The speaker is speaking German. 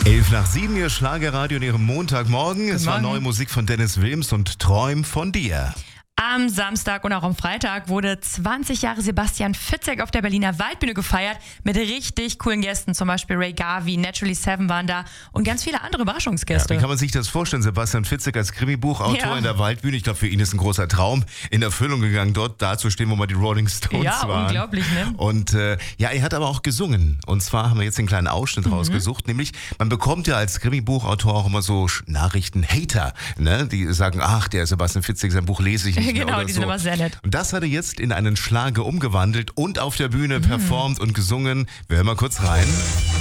11:07, Ihr Schlagerradio in Ihrem Montagmorgen. Es war neue Musik von Dennis Wilms und Träum von dir. Am Samstag und auch am Freitag wurde 20 Jahre Sebastian Fitzek auf der Berliner Waldbühne gefeiert mit richtig coolen Gästen. Zum Beispiel Ray Garvey, Naturally Seven waren da und ganz viele andere Überraschungsgäste. Ja, wie kann man sich das vorstellen? Sebastian Fitzek als Krimibuchautor in der Waldbühne. Ich glaube, für ihn ist ein großer Traum in Erfüllung gegangen, dort dazustehen, wo mal die Rolling Stones waren. Ja, unglaublich, ne? Und er hat aber auch gesungen. Und zwar haben wir jetzt einen kleinen Ausschnitt rausgesucht. Nämlich, man bekommt ja als Krimibuchautor auch immer so Nachrichten-Hater, ne? Die sagen, ach, der Sebastian Fitzek, sein Buch lese ich nicht. Genau, die sind immer sehr nett. Und das hat er jetzt in einen Schlager umgewandelt und auf der Bühne performt und gesungen. Wir hören mal kurz rein.